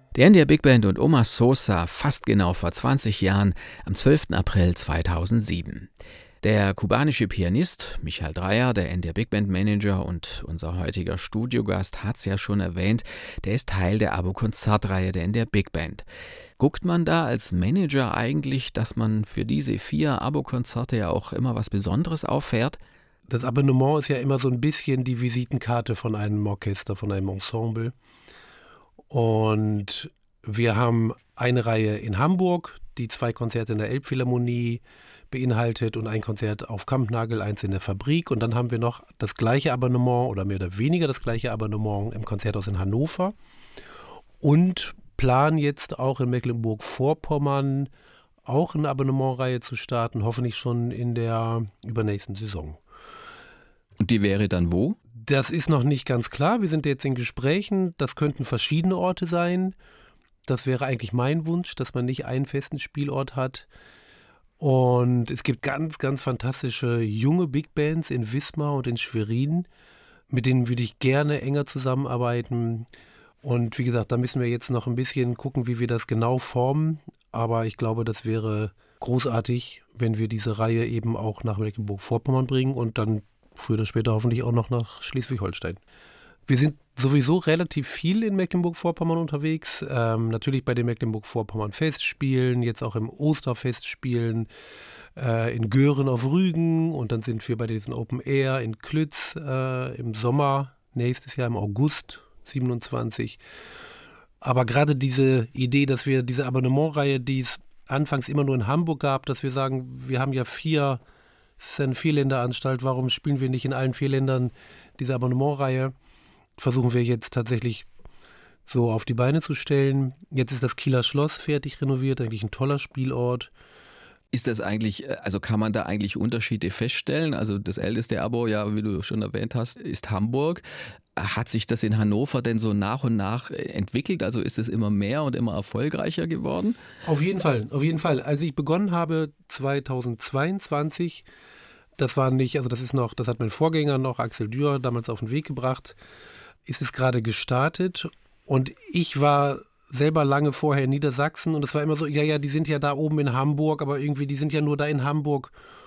Der NDR Big Band und Oma Sosa fast genau vor 20 Jahren am 12. April 2007. Der kubanische Pianist Michal Dreyer, der NDR Big Band Manager und unser heutiger Studiogast, hat es ja schon erwähnt, der ist Teil der Abo-Konzertreihe der NDR Big Band. Guckt man da als Manager eigentlich, dass man für diese 4 Abo-Konzerte ja auch immer was Besonderes auffährt? Das Abonnement ist ja immer so ein bisschen die Visitenkarte von einem Orchester, von einem Ensemble. Und wir haben eine Reihe in Hamburg, die 2 Konzerte in der Elbphilharmonie beinhaltet und ein Konzert auf Kampnagel, eins in der Fabrik. Und dann haben wir noch das gleiche Abonnement oder mehr oder weniger das gleiche Abonnement im Konzerthaus in Hannover. Und planen jetzt auch in Mecklenburg-Vorpommern auch eine Abonnementreihe zu starten, hoffentlich schon in der übernächsten Saison. Und die wäre dann wo? Das ist noch nicht ganz klar. Wir sind jetzt in Gesprächen. Das könnten verschiedene Orte sein. Das wäre eigentlich mein Wunsch, dass man nicht einen festen Spielort hat. Und es gibt ganz, ganz fantastische junge Big Bands in Wismar und in Schwerin. Mit denen würde ich gerne enger zusammenarbeiten. Und wie gesagt, da müssen wir jetzt noch ein bisschen gucken, wie wir das genau formen. Aber ich glaube, das wäre großartig, wenn wir diese Reihe eben auch nach Mecklenburg-Vorpommern bringen und dann früher oder später hoffentlich auch noch nach Schleswig-Holstein. Wir sind sowieso relativ viel in Mecklenburg-Vorpommern unterwegs. Natürlich bei den Mecklenburg-Vorpommern-Festspielen, jetzt auch im Osterfestspielen, in Göhren auf Rügen. Und dann sind wir bei diesen Open Air in Klütz im Sommer, nächstes Jahr im August 27. Aber gerade diese Idee, dass wir diese Abonnementreihe, die es anfangs immer nur in Hamburg gab, dass wir sagen, wir haben ja 4, es ist eine 4-Länder-Anstalt, warum spielen wir nicht in allen 4 Ländern diese Abonnementreihe? Versuchen wir jetzt tatsächlich so auf die Beine zu stellen. Jetzt ist das Kieler Schloss fertig renoviert, eigentlich ein toller Spielort. Ist das eigentlich, also kann man da eigentlich Unterschiede feststellen? Also das älteste Abo, ja, wie du schon erwähnt hast, ist Hamburg. Hat sich das in Hannover denn so nach und nach entwickelt? Also ist es immer mehr und immer erfolgreicher geworden? Auf jeden Fall, auf jeden Fall. Als ich begonnen habe 2022, das war nicht, also das ist noch, das hat mein Vorgänger noch, Axel Dürr, damals auf den Weg gebracht, ist es gerade gestartet und ich war selber lange vorher in Niedersachsen und es war immer so, ja, die sind ja da oben in Hamburg, aber irgendwie, die sind ja nur da in Hamburg,